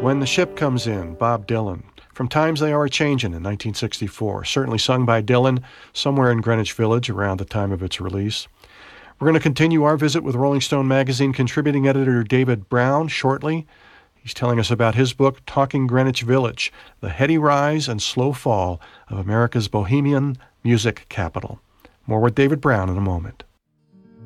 When the Ship Comes In, Bob Dylan. From Times They Are A-Changin' in 1964, certainly sung by Dylan somewhere in Greenwich Village around the time of its release. We're going to continue our visit with Rolling Stone magazine contributing editor David Brown shortly. He's telling us about his book, Talking Greenwich Village, The Heady Rise and Slow Fall of America's Bohemian Music Capital. More with David Brown in a moment.